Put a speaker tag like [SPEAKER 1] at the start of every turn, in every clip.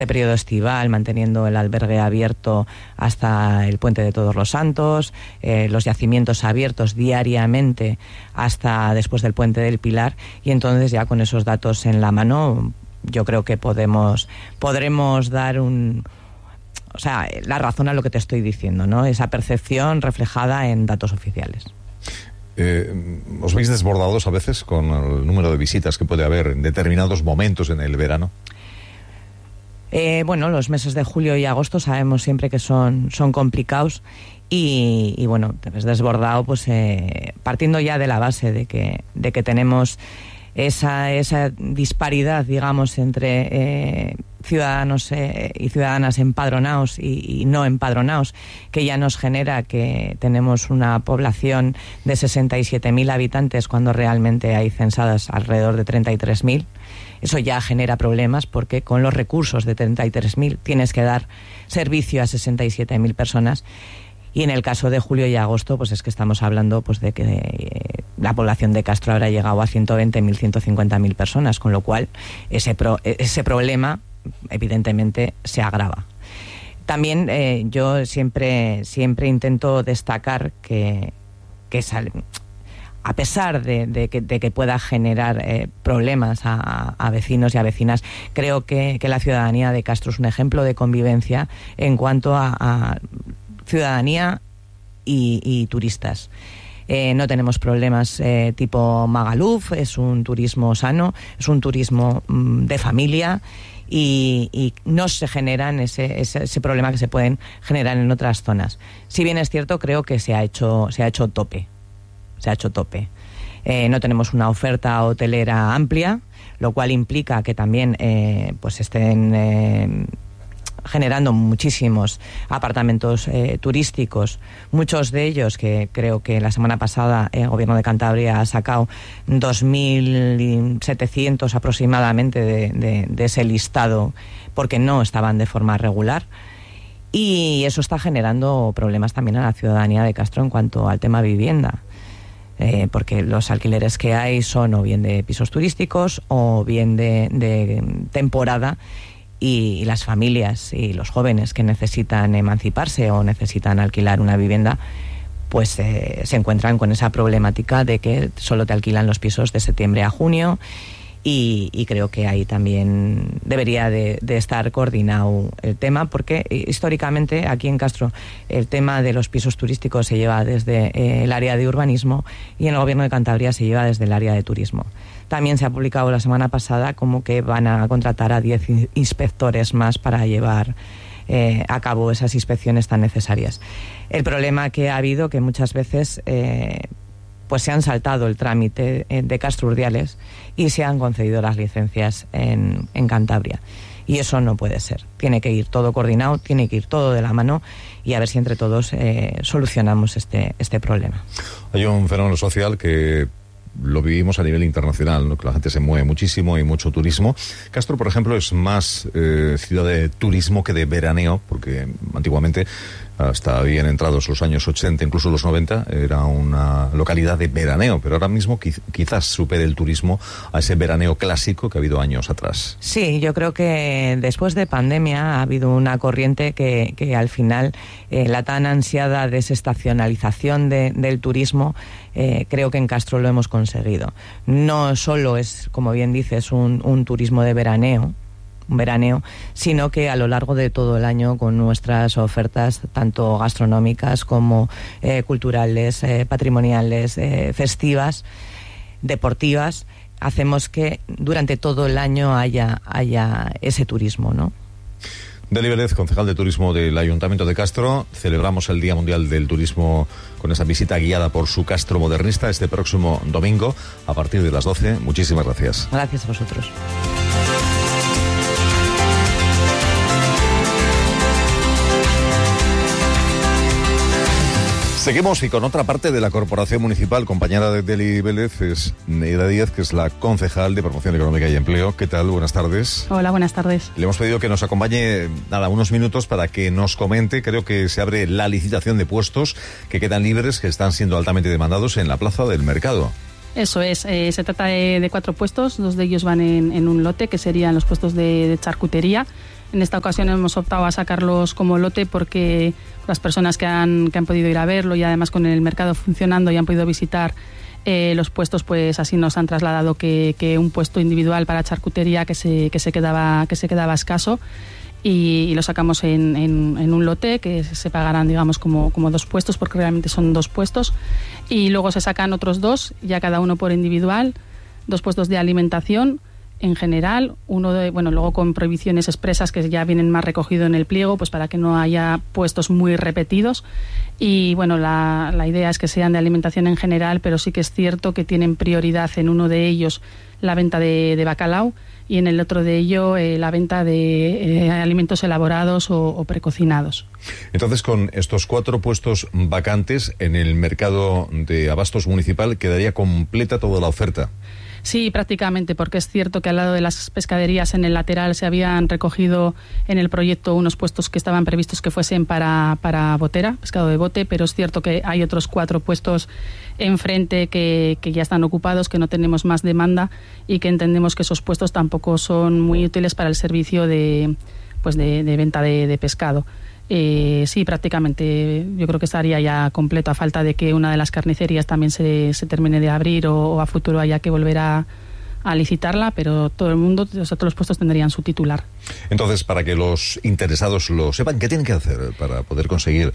[SPEAKER 1] periodo estival, manteniendo el albergue abierto hasta el Puente de Todos los Santos, los yacimientos abiertos diariamente hasta después del Puente del Pilar, y entonces ya con esos datos en la mano yo creo que podremos dar la razón a lo que te estoy diciendo, ¿no? Esa percepción reflejada en datos oficiales.
[SPEAKER 2] ¿Os veis desbordados a veces con el número de visitas que puede haber en determinados momentos en el verano?
[SPEAKER 1] Los meses de julio y agosto sabemos siempre que son complicados y bueno, te ves desbordado pues partiendo ya de la base de que tenemos esa disparidad, digamos, entre ciudadanos y ciudadanas empadronados y no empadronados, que ya nos genera que tenemos una población de 67.000 habitantes cuando realmente hay censadas alrededor de 33.000. Eso ya genera problemas porque con los recursos de 33.000 tienes que dar servicio a 67.000 personas. Y en el caso de julio y agosto, pues es que estamos hablando pues de que la población de Castro habrá llegado a 120.000, 150.000 personas, con lo cual ese problema evidentemente se agrava. También yo siempre intento destacar que a pesar de que pueda generar problemas a vecinos y a vecinas, creo que la ciudadanía de Castro es un ejemplo de convivencia en cuanto a ciudadanía y turistas. No tenemos problemas tipo Magaluf, es un turismo sano, es un turismo de familia y no se generan ese problema que se pueden generar en otras zonas. Si bien es cierto, creo que se ha hecho tope. No tenemos una oferta hotelera amplia, lo cual implica que también estén generando muchísimos apartamentos turísticos, muchos de ellos que creo que la semana pasada el Gobierno de Cantabria ha sacado 2.700 aproximadamente de ese listado porque no estaban de forma regular. Y eso está generando problemas también a la ciudadanía de Castro en cuanto al tema vivienda. Porque los alquileres que hay son o bien de pisos turísticos o bien de temporada, y las familias y los jóvenes que necesitan emanciparse o necesitan alquilar una vivienda pues se encuentran con esa problemática de que solo te alquilan los pisos de septiembre a junio. Y creo que ahí también debería de estar coordinado el tema, porque históricamente aquí en Castro el tema de los pisos turísticos se lleva desde el área de urbanismo y en el Gobierno de Cantabria se lleva desde el área de turismo. También se ha publicado la semana pasada como que van a contratar a 10 inspectores más para llevar a cabo esas inspecciones tan necesarias. El problema que ha habido que muchas veces pues se han saltado el trámite de Castro Urdiales y se han concedido las licencias en Cantabria. Y eso no puede ser. Tiene que ir todo coordinado, tiene que ir todo de la mano y a ver si entre todos solucionamos este problema.
[SPEAKER 2] Hay un fenómeno social que lo vivimos a nivel internacional, ¿no? Que la gente se mueve muchísimo y mucho turismo. Castro, por ejemplo, es más ciudad de turismo que de veraneo, porque antiguamente, hasta bien entrados los años 80, incluso los 90, era una localidad de veraneo, pero ahora mismo quizás supere el turismo a ese veraneo clásico que ha habido años atrás.
[SPEAKER 1] Sí, yo creo que después de pandemia ha habido una corriente que al final la tan ansiada desestacionalización del turismo, creo que en Castro lo hemos conseguido. No solo es, como bien dices, un turismo de veraneo, sino que a lo largo de todo el año con nuestras ofertas tanto gastronómicas como culturales, patrimoniales, festivas, deportivas, hacemos que durante todo el año haya ese turismo, ¿no?
[SPEAKER 2] Deli Vélez, concejal de turismo del Ayuntamiento de Castro. Celebramos el Día Mundial del Turismo con esa visita guiada por su Castro modernista este próximo domingo a partir de las 12. Muchísimas gracias.
[SPEAKER 1] Gracias a vosotros.
[SPEAKER 2] Seguimos y con otra parte de la Corporación Municipal, compañera de Deli Vélez, es Neida Díaz, que es la concejal de Promoción Económica y Empleo. ¿Qué tal? Buenas tardes.
[SPEAKER 3] Hola, buenas tardes.
[SPEAKER 2] Le hemos pedido que nos acompañe, unos minutos para que nos comente. Creo que se abre la licitación de puestos que quedan libres, que están siendo altamente demandados en la Plaza del Mercado.
[SPEAKER 3] Eso es, se trata de 4 puestos, 2 de ellos van en un lote, que serían los puestos de charcutería. En esta ocasión hemos optado a sacarlos como lote porque las personas que han podido ir a verlo y además con el mercado funcionando y han podido visitar los puestos, pues así nos han trasladado que un puesto individual para charcutería que se quedaba escaso, y lo sacamos en un lote que se pagarán, digamos, como 2 puestos, porque realmente son 2 puestos, y luego se sacan otros 2, ya cada uno por individual, 2 puestos de alimentación en general, luego con prohibiciones expresas que ya vienen más recogido en el pliego, pues para que no haya puestos muy repetidos. Y bueno, la idea es que sean de alimentación en general, pero sí que es cierto que tienen prioridad en uno de ellos la venta de bacalao y en el otro de ello la venta de alimentos elaborados o precocinados.
[SPEAKER 2] Entonces, con estos 4 puestos vacantes en el mercado de abastos municipal, quedaría completa toda la oferta.
[SPEAKER 3] Sí, prácticamente, porque es cierto que al lado de las pescaderías en el lateral se habían recogido en el proyecto unos puestos que estaban previstos que fuesen para botera, pescado de bote, pero es cierto que hay otros 4 puestos enfrente que ya están ocupados, que no tenemos más demanda y que entendemos que esos puestos tampoco son muy útiles para el servicio de venta de pescado. Sí, prácticamente yo creo que estaría ya completo, a falta de que una de las carnicerías también se termine de abrir o a futuro haya que volver a licitarla, pero todo el mundo, todos los puestos tendrían su titular.
[SPEAKER 2] Entonces, para que los interesados lo sepan, ¿qué tienen que hacer para poder conseguir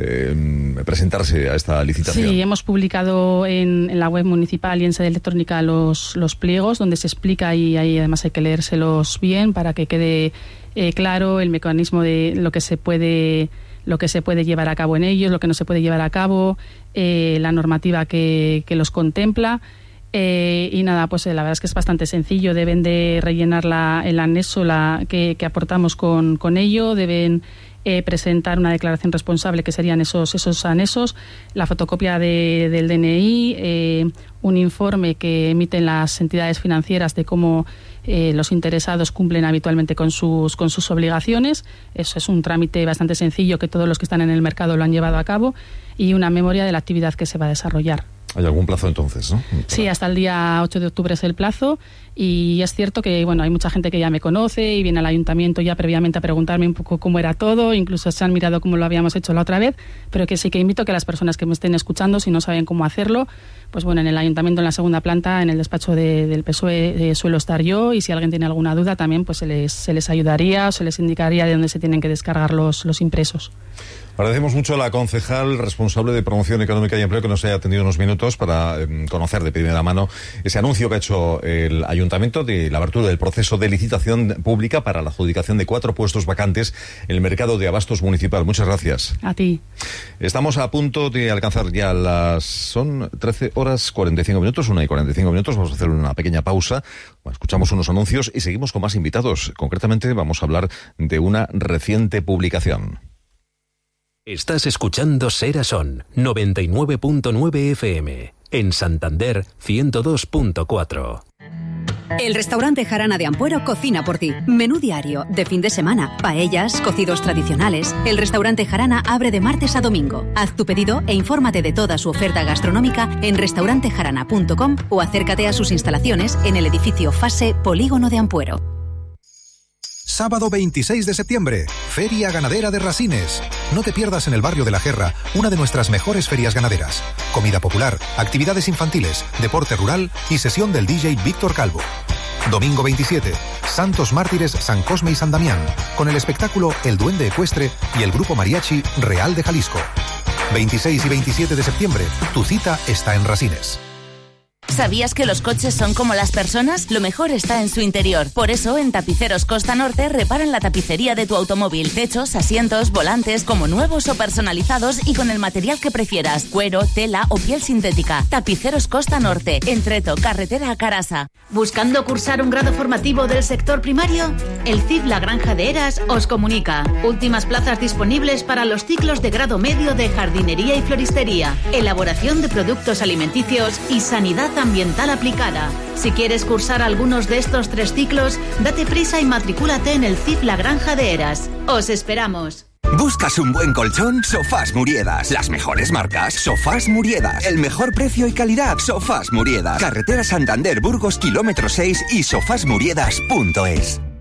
[SPEAKER 2] presentarse a esta licitación? Sí,
[SPEAKER 3] hemos publicado en la web municipal y en sede electrónica los pliegos, donde se explica, y ahí además hay que leérselos bien para que quede claro el mecanismo de lo que se puede llevar a cabo en ellos, lo que no se puede llevar a cabo, la normativa que los contempla. Y nada, pues la verdad es que es bastante sencillo. Deben de rellenar el anexo que aportamos con ello, deben presentar una declaración responsable, que serían esos anexos, la fotocopia del DNI, un informe que emiten las entidades financieras de cómo los interesados cumplen habitualmente con sus obligaciones. Eso es un trámite bastante sencillo que todos los que están en el mercado lo han llevado a cabo, y una memoria de la actividad que se va a desarrollar.
[SPEAKER 2] ¿Hay algún plazo entonces, no?
[SPEAKER 3] Sí, hasta el día 8 de octubre es el plazo, y es cierto que hay mucha gente que ya me conoce y viene al ayuntamiento ya previamente a preguntarme un poco cómo era todo, incluso se han mirado cómo lo habíamos hecho la otra vez, pero que sí que invito a que las personas que me estén escuchando, si no saben cómo hacerlo, pues bueno, en el ayuntamiento, en la segunda planta, en el despacho del PSOE suelo estar yo, y si alguien tiene alguna duda también pues se les ayudaría o se les indicaría de dónde se tienen que descargar los impresos.
[SPEAKER 2] Agradecemos mucho a la concejal responsable de Promoción Económica y Empleo que nos haya atendido unos minutos para conocer de primera mano ese anuncio que ha hecho el ayuntamiento de la apertura del proceso de licitación pública para la adjudicación de 4 puestos vacantes en el mercado de abastos municipal. Muchas gracias.
[SPEAKER 3] A ti.
[SPEAKER 2] Estamos a punto de alcanzar ya son 13:45, 1:45. Vamos a hacer una pequeña pausa. Escuchamos unos anuncios y seguimos con más invitados. Concretamente vamos a hablar de una reciente publicación.
[SPEAKER 4] Estás escuchando Serason 99.9 FM, en Santander 102.4.
[SPEAKER 5] El restaurante Jarana de Ampuero cocina por ti. Menú diario, de fin de semana, paellas, cocidos tradicionales. El restaurante Jarana abre de martes a domingo. Haz tu pedido e infórmate de toda su oferta gastronómica en restaurantejarana.com o acércate a sus instalaciones en el edificio Fase Polígono de Ampuero.
[SPEAKER 6] Sábado 26 de septiembre, Feria Ganadera de Rasines. No te pierdas en el barrio de La Gerra una de nuestras mejores ferias ganaderas. Comida popular, actividades infantiles, deporte rural y sesión del DJ Víctor Calvo. Domingo 27, Santos Mártires San Cosme y San Damián, con el espectáculo El Duende Ecuestre y el grupo mariachi Real de Jalisco. 26 y 27 de septiembre, tu cita está en Rasines.
[SPEAKER 7] ¿Sabías que los coches son como las personas? Lo mejor está en su interior. Por eso, en Tapiceros Costa Norte reparan la tapicería de tu automóvil. Techos, asientos, volantes, como nuevos o personalizados y con el material que prefieras. Cuero, tela o piel sintética. Tapiceros Costa Norte, en Treto, carretera a Carasa.
[SPEAKER 8] ¿Buscando cursar un grado formativo del sector primario? El CIF La Granja de Heras os comunica. Últimas plazas disponibles para los ciclos de grado medio de jardinería y floristería, elaboración de productos alimenticios y sanidad ambiental aplicada. Si quieres cursar algunos de estos 3 ciclos, date prisa y matricúlate en el CIF La Granja de Heras. ¡Os esperamos!
[SPEAKER 9] ¿Buscas un buen colchón? Sofás Muriedas. Las mejores marcas. Sofás Muriedas. El mejor precio y calidad. Sofás Muriedas. Carretera Santander Burgos, kilómetro 6 y sofásmuriedas.es.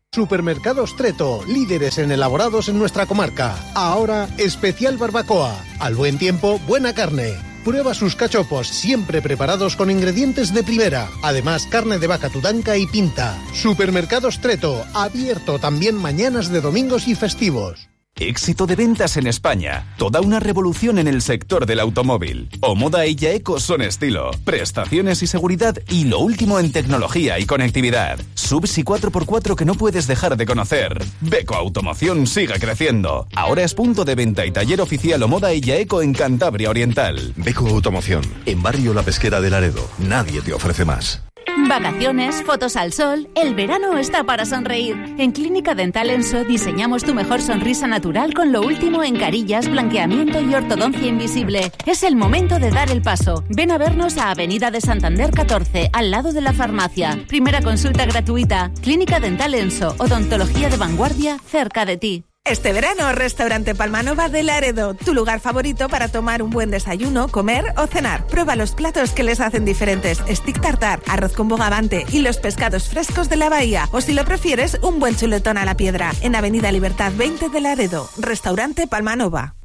[SPEAKER 10] Supermercados Treto, líderes en elaborados en nuestra comarca. Ahora, especial barbacoa. Al buen tiempo, buena carne. Prueba sus cachopos, siempre preparados con ingredientes de primera. Además, carne de vaca tudanca y pinta. Supermercados Treto, abierto también mañanas de domingos y festivos.
[SPEAKER 11] Éxito de ventas en España. Toda una revolución en el sector del automóvil. Omoda y Yaeco son estilo, prestaciones y seguridad y lo último en tecnología y conectividad. Subs y 4x4 que no puedes dejar de conocer. Beko Automoción sigue creciendo. Ahora es punto de venta y taller oficial Omoda y Yaeco en Cantabria Oriental.
[SPEAKER 2] Beko Automoción, en Barrio La Pesquera de Laredo. Nadie te ofrece más.
[SPEAKER 7] Vacaciones, fotos al sol, el verano está para sonreír. En Clínica Dental Enso diseñamos tu mejor sonrisa natural con lo último en carillas, blanqueamiento y ortodoncia invisible. Es el momento de dar el paso. Ven a vernos a Avenida de Santander 14, al lado de la farmacia. Primera consulta gratuita. Clínica Dental Enso, odontología de vanguardia cerca de ti.
[SPEAKER 12] Este verano, Restaurante Palmanova de Laredo, tu lugar favorito para tomar un buen desayuno, comer o cenar. Prueba los platos que les hacen diferentes, stick tartar, arroz con bogavante y los pescados frescos de la bahía. O si lo prefieres, un buen chuletón a la piedra. En Avenida Libertad 20 de Laredo, Restaurante Palmanova.